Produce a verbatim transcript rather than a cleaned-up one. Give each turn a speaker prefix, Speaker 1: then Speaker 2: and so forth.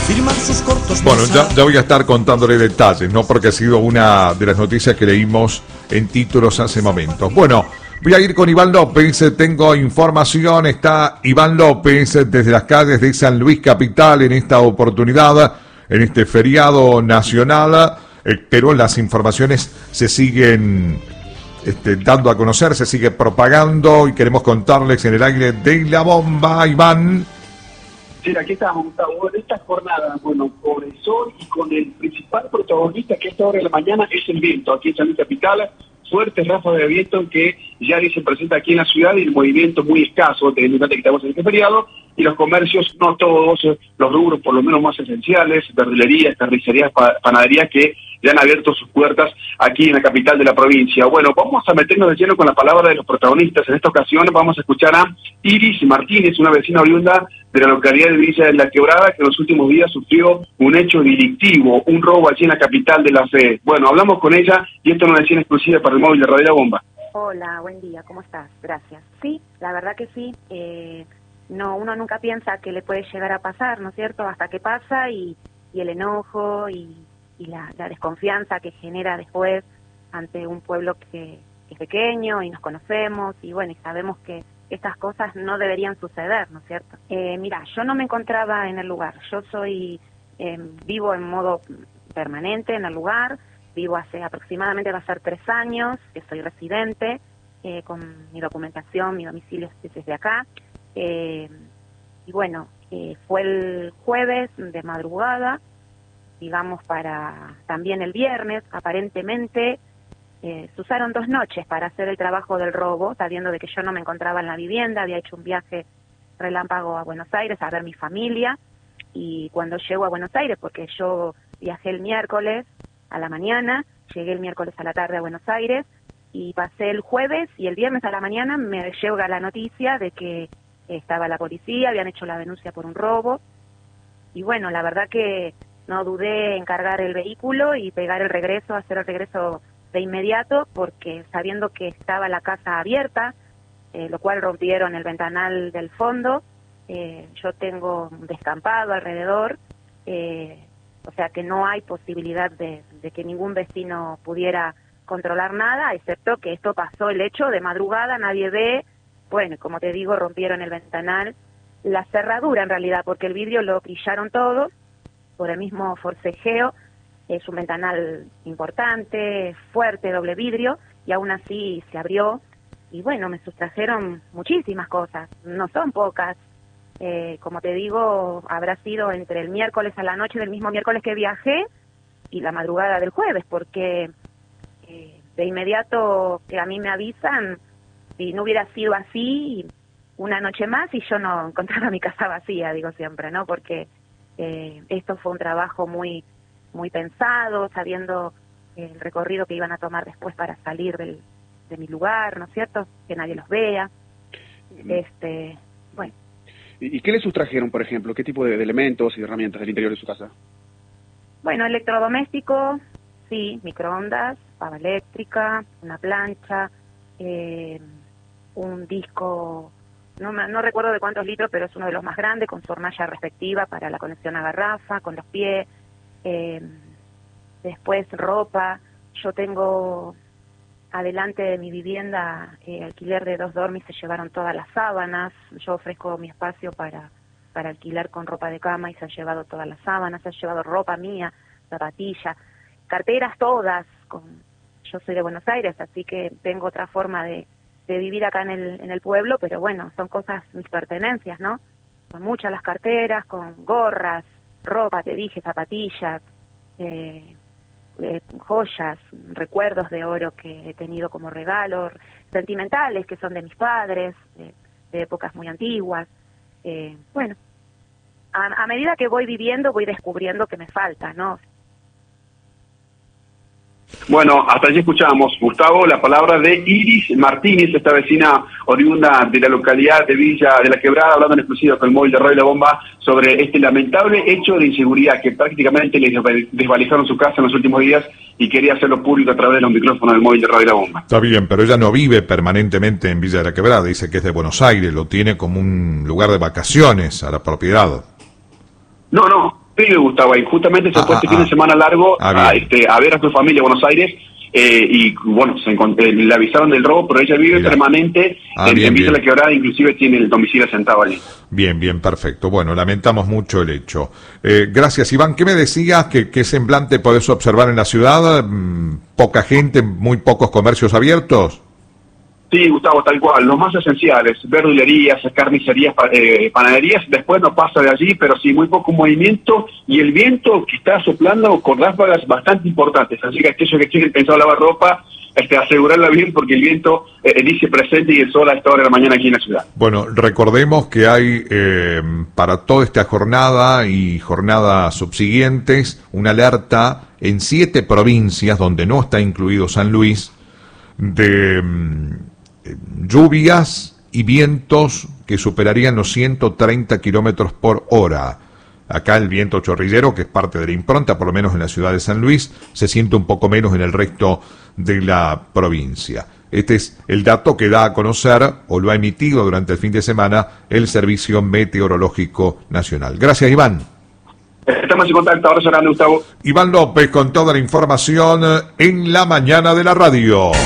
Speaker 1: firman sus cortos.
Speaker 2: Bueno, ya, ya voy a estar contándole detalles, ¿no? Porque ha sido una de las noticias que leímos en títulos hace momentos. Bueno, voy a ir con Iván López, tengo información, está Iván López desde las calles de San Luis Capital en esta oportunidad, en este feriado nacional, eh, pero las informaciones se siguen este, dando a conocer, se sigue propagando y queremos contarles en el aire de La Bomba, Iván.
Speaker 3: Sí, aquí estamos, Gustavo. En esta jornada, bueno, con el sol y con el principal protagonista que a esta hora de la mañana es el viento. Aquí en San Luis Capital, fuertes ráfagas de viento que ya se presenta aquí en la ciudad y el movimiento muy escaso, teniendo en cuenta que estamos en este feriado, y los comercios, no todos, los rubros por lo menos más esenciales, verdulerías, carnicerías, panaderías que ya han abierto sus puertas aquí en la capital de la provincia. Bueno, vamos a meternos de lleno con la palabra de los protagonistas. En esta ocasión vamos a escuchar a Iris Martínez, una vecina oriunda de la localidad de Villa de la Quebrada, que en los últimos días sufrió un hecho delictivo, un robo allí en la capital de la fe. Bueno, hablamos con ella y esto nos decía en exclusiva para el móvil de Radio La Bomba.
Speaker 4: Hola, buen día, ¿cómo estás? Gracias. Sí, la verdad que sí. Eh, no, uno nunca piensa que le puede llegar a pasar, ¿no es cierto? Hasta que pasa y, y el enojo y, y la, la desconfianza que genera después ante un pueblo que, que es pequeño y nos conocemos y bueno, y sabemos que estas cosas no deberían suceder, ¿no es cierto? Eh, mira, yo no me encontraba en el lugar, yo soy, eh, vivo en modo permanente en el lugar, vivo hace aproximadamente, va a ser tres años, que soy residente, eh, con mi documentación, mi domicilio es desde acá, eh, y bueno, eh, fue el jueves de madrugada, digamos para también el viernes, aparentemente, Eh, se usaron dos noches para hacer el trabajo del robo, sabiendo de que yo no me encontraba en la vivienda, había hecho un viaje relámpago a Buenos Aires a ver mi familia, y cuando llego a Buenos Aires, porque yo viajé el miércoles a la mañana, llegué el miércoles a la tarde a Buenos Aires, y pasé el jueves, y el viernes a la mañana me llega la noticia de que estaba la policía, habían hecho la denuncia por un robo, y bueno, la verdad que no dudé en cargar el vehículo y pegar el regreso, hacer el regreso de inmediato, porque sabiendo que estaba la casa abierta, eh, lo cual rompieron el ventanal del fondo, eh, yo tengo un descampado alrededor, eh, o sea que no hay posibilidad de, de que ningún vecino pudiera controlar nada, excepto que esto pasó el hecho de madrugada, nadie ve, bueno, como te digo, rompieron el ventanal, la cerradura en realidad, porque el vidrio lo pillaron todo, por el mismo forcejeo. Es un ventanal importante, fuerte, doble vidrio, y aún así se abrió. Y bueno, me sustrajeron muchísimas cosas, no son pocas. Eh, como te digo, habrá sido entre el miércoles a la noche del mismo miércoles que viajé y la madrugada del jueves, porque eh, de inmediato que a mí me avisan, si no hubiera sido así, una noche más y yo no encontraba mi casa vacía, digo siempre, ¿no? Porque eh, esto fue un trabajo muy... muy pensado, sabiendo el recorrido que iban a tomar después para salir del, de mi lugar, ¿no es cierto? Que nadie los vea. Este, bueno.
Speaker 5: ¿Y qué le sustrajeron, por ejemplo? ¿Qué tipo de elementos y herramientas del interior de su casa?
Speaker 4: Bueno, electrodoméstico, sí, microondas, pava eléctrica, una plancha, eh, un disco, no, no recuerdo de cuántos litros, pero es uno de los más grandes, con su hornalla respectiva para la conexión a garrafa, con los pies. Eh, después ropa, yo tengo adelante de mi vivienda eh, alquiler de dos dormis, se llevaron todas las sábanas, yo ofrezco mi espacio para, para alquilar con ropa de cama y se han llevado todas las sábanas, se han llevado ropa mía, zapatillas, carteras todas, con, yo soy de Buenos Aires, así que tengo otra forma de, de vivir acá en el, en el pueblo, pero bueno, son cosas, mis pertenencias, ¿no? Son muchas las carteras, con gorras, ropa, te dije, zapatillas, eh, eh, joyas, recuerdos de oro que he tenido como regalos, sentimentales que son de mis padres, de, de épocas muy antiguas. Eh, bueno, a, a medida que voy viviendo voy descubriendo que me falta, ¿no?
Speaker 3: Bueno, hasta allí escuchamos, Gustavo, la palabra de Iris Martínez, esta vecina oriunda de la localidad de Villa de la Quebrada, hablando en exclusiva con el móvil de Radio La Bomba sobre este lamentable hecho de inseguridad que prácticamente les desvalijaron su casa en los últimos días y quería hacerlo público a través de los micrófonos del móvil de Radio La Bomba.
Speaker 2: Está bien, pero ella no vive permanentemente en Villa de la Quebrada, dice que es de Buenos Aires, lo tiene como un lugar de vacaciones a la propiedad.
Speaker 3: No, no. Sí, Gustavo, y justamente se
Speaker 2: Ah,
Speaker 3: fue
Speaker 2: ah,
Speaker 3: este fin
Speaker 2: ah.
Speaker 3: de semana largo
Speaker 2: Ah,
Speaker 3: a,
Speaker 2: bien.
Speaker 3: este, a ver a su familia en Buenos Aires. Eh, y bueno, se encont- eh, le avisaron del robo, pero ella vive
Speaker 2: Mirá.
Speaker 3: permanente
Speaker 2: Ah,
Speaker 3: en,
Speaker 2: bien,
Speaker 3: en Villa
Speaker 2: bien.
Speaker 3: La Quebrada, inclusive tiene el domicilio sentado allí.
Speaker 2: Bien, bien, perfecto. Bueno, lamentamos mucho el hecho. Eh, gracias, Iván. ¿Qué me decías? ¿Qué, qué semblante podés observar en la ciudad? Mm, ¿Poca gente, muy pocos comercios abiertos?
Speaker 3: Sí, Gustavo, tal cual. Los más esenciales, verdulerías, carnicerías, pa- eh, panaderías, después no pasa de allí, pero sí muy poco movimiento y el viento que está soplando con ráfagas bastante importantes. Así que aquellos que tienen pensado lavar ropa, este, asegurarla bien porque el viento eh, dice presente y el sol a esta hora de la mañana aquí en la ciudad.
Speaker 2: Bueno, recordemos que hay eh, para toda esta jornada y jornadas subsiguientes una alerta en siete provincias donde no está incluido San Luis de mm, lluvias y vientos que superarían los ciento treinta kilómetros por hora. Acá el viento chorrillero, que es parte de la impronta, por lo menos en la ciudad de San Luis, se siente un poco menos en el resto de la provincia. Este es el dato que da a conocer, o lo ha emitido durante el fin de semana, el Servicio Meteorológico Nacional. Gracias, Iván.
Speaker 3: Estamos en contacto. Ahora grande, Gustavo.
Speaker 2: Iván López con toda la información en la mañana de la radio.